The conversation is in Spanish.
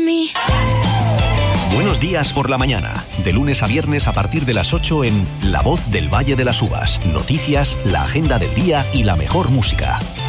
me. Buenos días por la mañana, de lunes a viernes a partir de las 8 en La Voz del Valle de las Uvas. Noticias, la agenda del día y la mejor música.